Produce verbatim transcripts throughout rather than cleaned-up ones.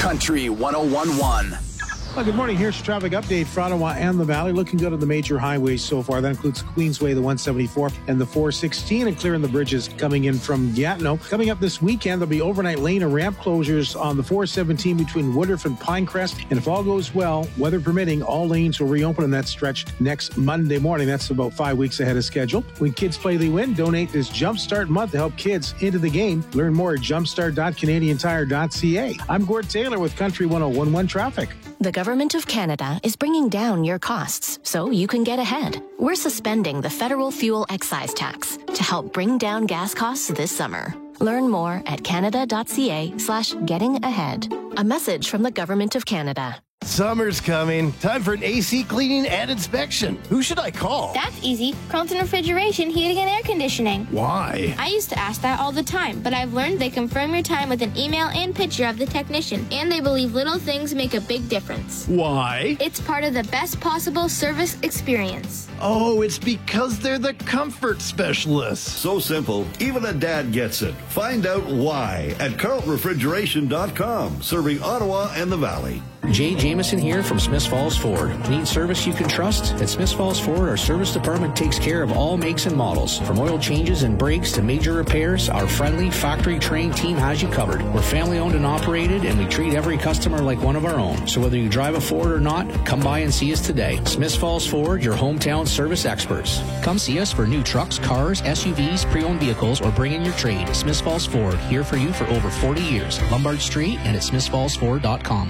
Country one oh one point one. Well, good morning. Here's your traffic update for Ottawa and the Valley. Looking good on the major highways so far. That includes Queensway, the one seventy-four, and the four sixteen, and clearing the bridges coming in from Gatineau. Coming up this weekend, there'll be overnight lane and ramp closures on the four seventeen between Woodruff and Pinecrest. And if all goes well, weather permitting, all lanes will reopen in that stretch next Monday morning. That's about five weeks ahead of schedule. When kids play, they win. Donate this Jumpstart month to help kids into the game. Learn more at jumpstart dot canadian tire dot c a. I'm Gord Taylor with Country one oh one point one Traffic. The Government of Canada is bringing down your costs so you can get ahead. We're suspending the federal fuel excise tax to help bring down gas costs this summer. Learn more at canada dot c a slash getting ahead. A message from the Government of Canada. Summer's coming. Time for an A C cleaning and inspection. Who should I call? That's easy. Carlton Refrigeration, Heating and Air Conditioning. Why? I used to ask that all the time, but I've learned they confirm your time with an email and picture of the technician, and they believe little things make a big difference. Why? It's part of the best possible service experience. Oh, it's because they're the comfort specialists. So simple, even a dad gets it. Find out why at carlton refrigeration dot com, serving Ottawa and the Valley. Jay Jameson here from Smiths Falls Ford. Need service you can trust? At Smiths Falls Ford, our service department takes care of all makes and models. From oil changes and brakes to major repairs, our friendly, factory-trained team has you covered. We're family-owned and operated, and we treat every customer like one of our own. So whether you drive a Ford or not, come by and see us today. Smiths Falls Ford, your hometown service experts. Come see us for new trucks, cars, S U Vs, pre-owned vehicles, or bring in your trade. Smiths Falls Ford, here for you for over forty years. Lombard Street and at smiths falls ford dot com.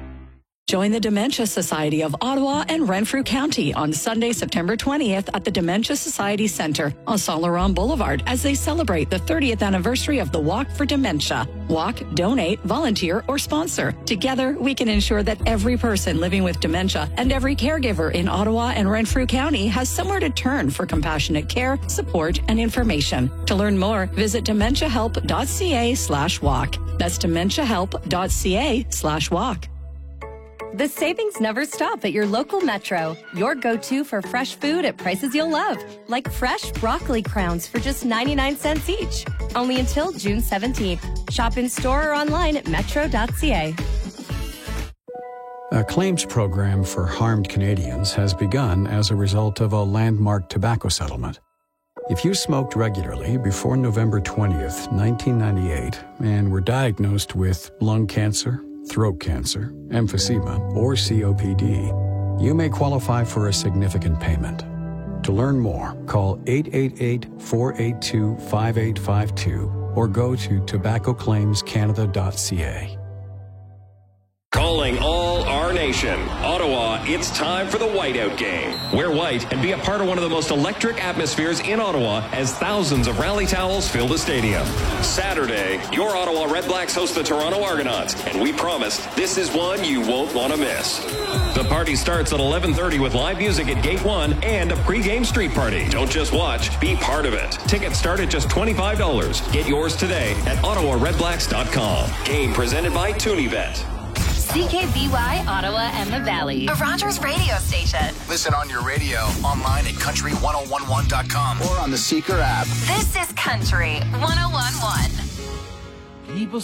Join the Dementia Society of Ottawa and Renfrew County on Sunday, September twentieth at the Dementia Society Centre on Saint Laurent Boulevard as they celebrate the thirtieth anniversary of the Walk for Dementia. Walk, donate, volunteer, or sponsor. Together, we can ensure that every person living with dementia and every caregiver in Ottawa and Renfrew County has somewhere to turn for compassionate care, support, and information. To learn more, visit dementia help dot c a slash walk. That's dementia help dot c a slash walk. The savings never stop at your local Metro. Your go-to for fresh food at prices you'll love. Like fresh broccoli crowns for just ninety-nine cents each. Only until June seventeenth. Shop in store or online at metro dot c a. A claims program for harmed Canadians has begun as a result of a landmark tobacco settlement. If you smoked regularly before November twentieth, nineteen ninety-eight, and were diagnosed with lung cancer, throat cancer, emphysema, or C O P D, you may qualify for a significant payment. To learn more, call eight eight eight, four eight two, five eight five two or go to tobacco claims canada dot c a. Calling all our nation. Ottawa, it's time for the Whiteout game. Wear white and be a part of one of the most electric atmospheres in Ottawa as thousands of rally towels fill the stadium. Saturday, your Ottawa Red Blacks host the Toronto Argonauts, and we promise this is one you won't want to miss. The party starts at eleven thirty with live music at Gate one and a pregame street party. Don't just watch, be part of it. Tickets start at just twenty-five dollars. Get yours today at ottawa red blacks dot com. Game presented by TuneBet. C K B Y, Ottawa and the Valley. A Rogers radio station. Listen on your radio, online at country one oh one one dot com or on the Seeker app. This is Country one oh one point one. People